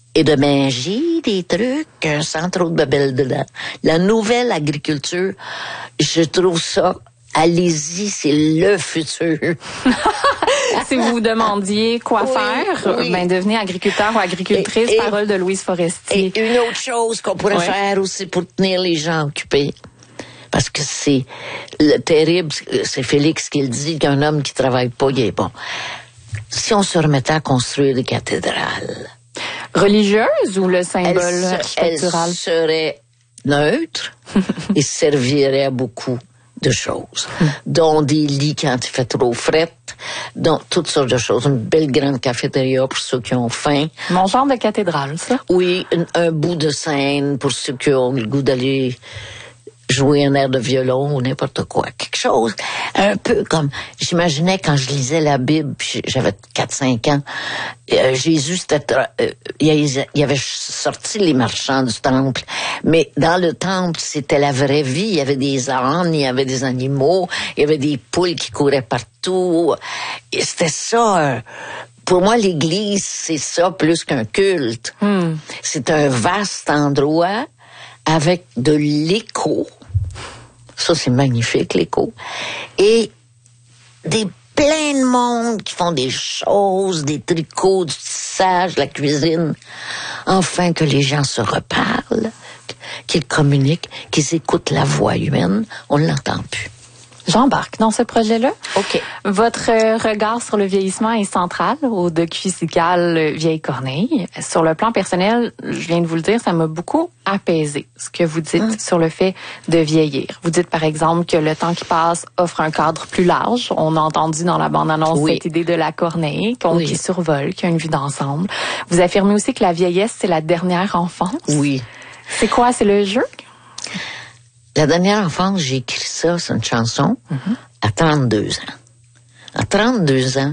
et de manger des trucs sans trop de babelle dedans. La nouvelle agriculture, je trouve ça, allez-y, c'est le futur. Si vous vous demandiez quoi faire, ben devenez agriculteur ou agricultrice, parole de Louise Forestier. Et une autre chose qu'on pourrait faire aussi pour tenir les gens occupés, parce que c'est le terrible, c'est Félix qui le dit, qu'un homme qui travaille pas, il est bon. Si on se remettait à construire des cathédrales. Religieuses ou le symbole architectural? Elle serait neutre et servirait à beaucoup de choses, dont des lits quand il fait trop fret, dont toutes sortes de choses. Une belle grande cafétéria pour ceux qui ont faim. Mon genre de cathédrale, ça? Oui, un bout de scène pour ceux qui ont le goût d'aller jouer un air de violon ou n'importe quoi. Quelque chose un peu comme... J'imaginais quand je lisais la Bible, j'avais 4-5 ans, Jésus, c'était... il avait sorti les marchands du temple, mais dans le temple, c'était la vraie vie. Il y avait des ânes, il y avait des animaux, il y avait des poules qui couraient partout. Et c'était ça... Pour moi, l'Église, c'est ça plus qu'un culte. C'est un vaste endroit avec de l'écho. Ça, c'est magnifique, l'écho. Et plein de monde qui font des choses, des tricots, du tissage, la cuisine. Enfin, que les gens se reparlent, qu'ils communiquent, qu'ils écoutent la voix humaine. On ne l'entend plus. J'embarque dans ce projet-là. OK. Votre regard sur le vieillissement est central au docu-musical Vieille Corneille. Sur le plan personnel, je viens de vous le dire, ça m'a beaucoup apaisé, ce que vous dites sur le fait de vieillir. Vous dites, par exemple, que le temps qui passe offre un cadre plus large. On a entendu dans la bande-annonce cette idée de la Corneille, qui survole, qui a une vue d'ensemble. Vous affirmez aussi que la vieillesse, c'est la dernière enfance. Oui. C'est quoi? C'est le jeu? La dernière enfance, j'ai écrit ça, c'est une chanson, à 32 ans. À 32 ans,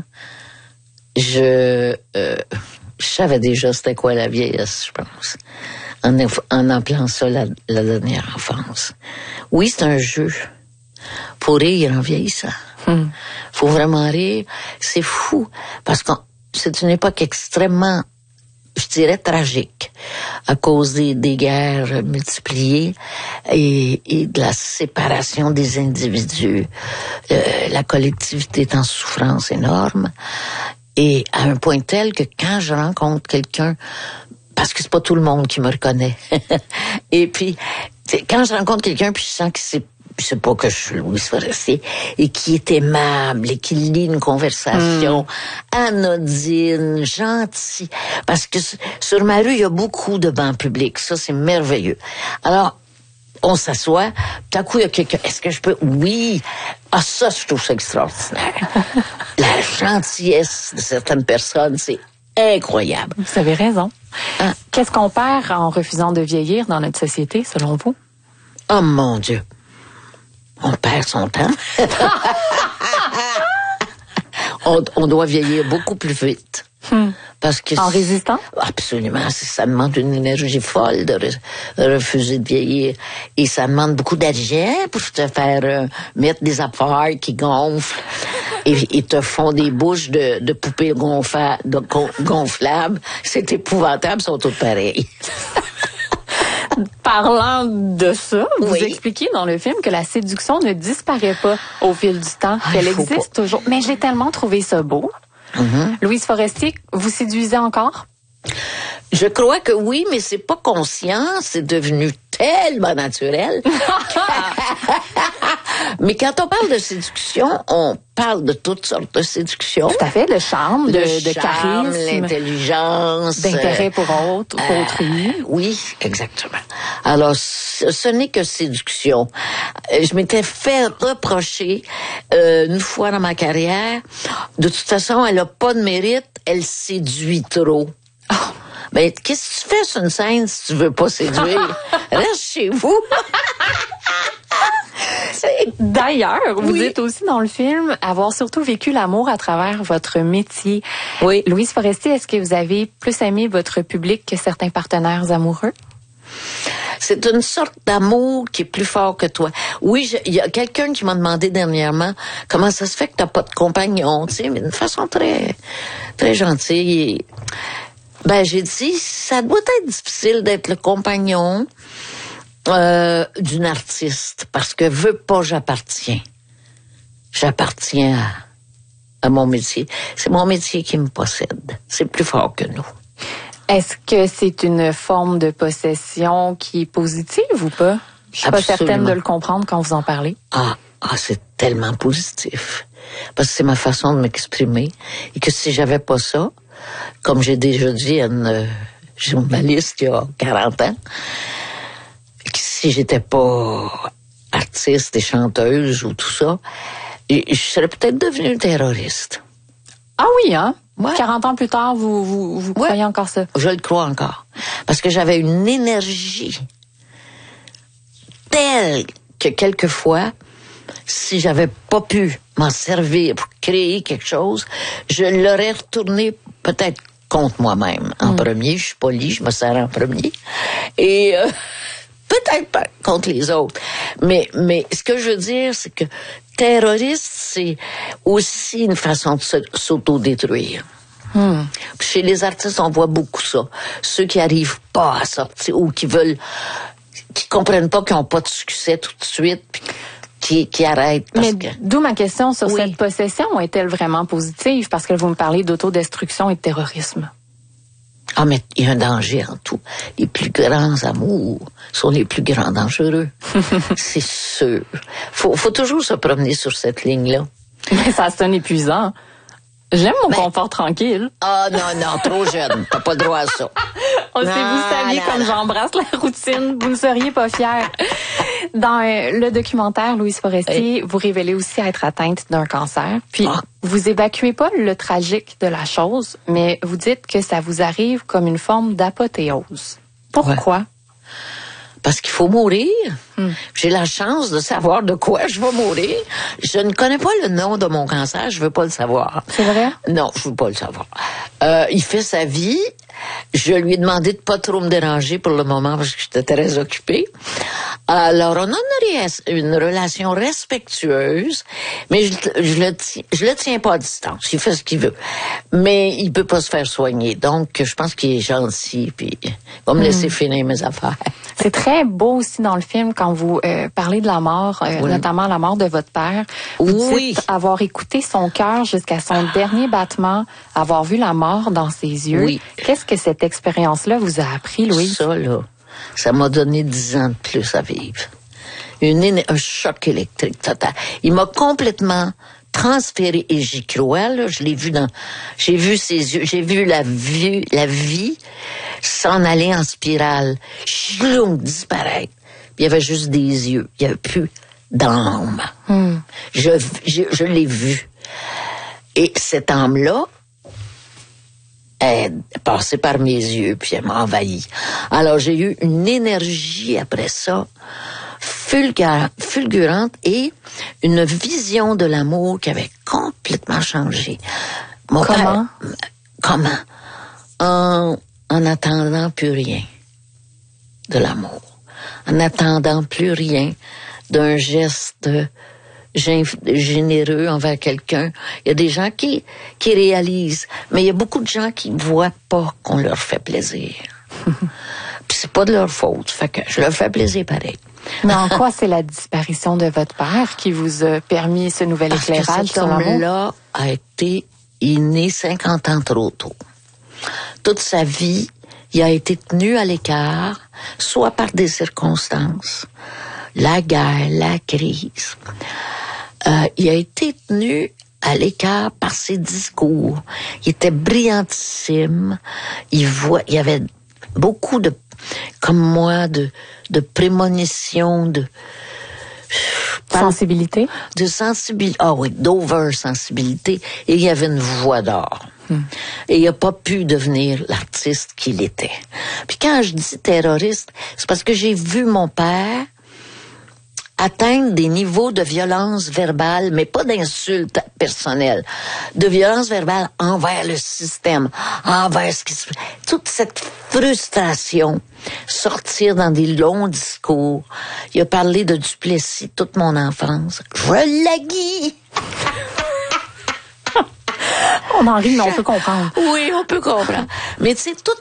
je savais déjà c'était quoi la vieillesse, je pense, en appelant ça la dernière enfance. Oui, c'est un jeu. Faut rire en vieillissant. Faut vraiment rire. C'est fou, parce que c'est une époque extrêmement, je dirais, tragique, à cause des guerres multipliées et de la séparation des individus. La collectivité est en souffrance énorme, et à un point tel que quand je rencontre quelqu'un, parce que c'est pas tout le monde qui me reconnaît, et puis quand je rencontre quelqu'un puis je sens que c'est pas que je suis Louise Forestier, et qui est aimable, et qui lit une conversation anodine, gentille. Parce que sur ma rue, il y a beaucoup de bancs publics. Ça, c'est merveilleux. Alors, on s'assoit, tout à coup, il y a quelqu'un. Est-ce que je peux? Oui. Ah, ça, je trouve ça extraordinaire. La gentillesse de certaines personnes, c'est incroyable. Vous avez raison. Qu'est-ce qu'on perd en refusant de vieillir dans notre société, selon vous? Oh, mon Dieu. On perd son temps. on doit vieillir beaucoup plus vite. Parce que en résistant? Absolument. Ça demande une énergie folle de refuser de vieillir. Et ça demande beaucoup d'argent pour te faire mettre des affaires qui gonflent. Et te font des bouches de poupées gonflables. C'est épouvantable, ils sont toutes pareilles. Parlant de ça, vous expliquez dans le film que la séduction ne disparaît pas au fil du temps, qu'elle existe toujours. Mais j'ai tellement trouvé ça beau. Louise Forestier, vous séduisez encore? Je crois que oui, mais c'est pas conscient, c'est devenu tellement naturel. Mais quand on parle de séduction, on parle de toutes sortes de séduction. Tout à fait, de charme, de charisme, l'intelligence, d'intérêt pour autrui. Oui, exactement. Alors, ce n'est que séduction. Je m'étais fait reprocher une fois dans ma carrière, de toute façon, elle a pas de mérite, elle séduit trop. Ben, qu'est-ce que tu fais sur une scène si tu veux pas séduire? Reste chez vous. D'ailleurs, vous dites aussi dans le film avoir surtout vécu l'amour à travers votre métier. Oui. Louise Forestier, est-ce que vous avez plus aimé votre public que certains partenaires amoureux? C'est une sorte d'amour qui est plus fort que toi. Oui, il y a quelqu'un qui m'a demandé dernièrement comment ça se fait que t'as pas de compagnon, tu sais, mais d'une façon très, très gentille. Ben, j'ai dit, ça doit être difficile d'être le compagnon d'une artiste, parce que veux pas, j'appartiens. J'appartiens à mon métier. C'est mon métier qui me possède. C'est plus fort que nous. Est-ce que c'est une forme de possession qui est positive ou pas? Je suis pas certaine de le comprendre quand vous en parlez. Ah, c'est tellement positif. Parce que c'est ma façon de m'exprimer. Et que si j'avais pas ça, comme j'ai déjà dit à une journaliste il y a 40 ans, que si j'étais pas artiste et chanteuse ou tout ça, je serais peut-être devenue terroriste. Ah oui, hein? Ouais. 40 ans plus tard, vous croyez encore ça? Je le crois encore. Parce que j'avais une énergie telle que quelquefois, si j'avais pas pu m'en servir pour créer quelque chose, je l'aurais retourné peut-être contre moi-même en premier. Je suis polie, je me sers en premier. Et peut-être pas contre les autres. Mais ce que je veux dire, c'est que terroriste, c'est aussi une façon de s'autodétruire. Chez les artistes, on voit beaucoup ça. Ceux qui arrivent pas à sortir ou qui comprennent pas qu'ils n'ont pas de succès tout de suite, puis qui arrêtent. D'où ma question sur cette possession, est-elle vraiment positive? Parce que vous me parlez d'autodestruction et de terrorisme. Ah, mais il y a un danger en tout. Les plus grands amours sont les plus grands dangereux. C'est sûr. Faut toujours se promener sur cette ligne-là. Mais ça sonne épuisant. J'aime mon confort tranquille. Ah non, trop jeune. T'as pas le droit à ça. Si vous saviez comme j'embrasse la routine, vous ne seriez pas fiers. Dans le documentaire Louise Forestier, vous révélez aussi être atteinte d'un cancer. Puis, vous évacuez pas le tragique de la chose, mais vous dites que ça vous arrive comme une forme d'apothéose. Pourquoi? Parce qu'il faut mourir. J'ai la chance de savoir de quoi je vais mourir. Je ne connais pas le nom de mon cancer, je veux pas le savoir. C'est vrai? Non, je veux pas le savoir. Il fait sa vie. Je lui ai demandé de pas trop me déranger pour le moment parce que j'étais très occupée. Alors, on a une relation respectueuse, mais je le tiens pas à distance. Il fait ce qu'il veut. Mais il peut pas se faire soigner. Donc, je pense qu'il est gentil, puis il va me laisser finir mes affaires. C'est très beau aussi dans le film quand vous parlez de la mort, notamment la mort de votre père. Vous dites avoir écouté son cœur jusqu'à son dernier battement, avoir vu la mort dans ses yeux. Oui. Qu'est-ce que cette expérience-là vous a appris, Louise? Ça m'a donné 10 ans de plus à vivre. Un choc électrique total. Il m'a complètement transféré, et j'y crois, là, j'ai vu ses yeux, j'ai vu la vie s'en aller en spirale, disparaître. Puis il y avait juste des yeux, il y avait plus d'âme. Je l'ai vu. Et cette âme-là, elle est passée par mes yeux, puis elle m'a envahi. Alors, j'ai eu une énergie après ça, fulgurante, et une vision de l'amour qui avait complètement changé. Comment? En n'attendant plus rien de l'amour. En n'attendant plus rien d'un geste généreux envers quelqu'un. Il y a des gens qui réalisent, mais il y a beaucoup de gens qui voient pas qu'on leur fait plaisir. Puis c'est pas de leur faute, fait que je leur fais plaisir pareil. Mais en quoi c'est la disparition de votre père qui vous a permis ce nouvel éclairage sur l'amour? Cet homme-là il est né 50 ans trop tôt. Toute sa vie, il a été tenu à l'écart, soit par des circonstances, la guerre, la crise. Il a été tenu à l'écart par ses discours. Il était brillantissime. Il y avait beaucoup de, comme moi, de prémonition, de sensibilité. De sensibilité. Ah oui, d'over-sensibilité. Et il y avait une voix d'or. Et il n'a pas pu devenir l'artiste qu'il était. Puis quand je dis terroriste, c'est parce que j'ai vu mon père atteindre des niveaux de violence verbale, mais pas d'insultes personnelles, de violence verbale envers le système, envers ce qui se fait. Toute cette frustration, sortir dans des longs discours. Il a parlé de Duplessis toute mon enfance. Je l'haïs! On en rit, mais on peut comprendre. Oui, on peut comprendre. Mais tu sais, toute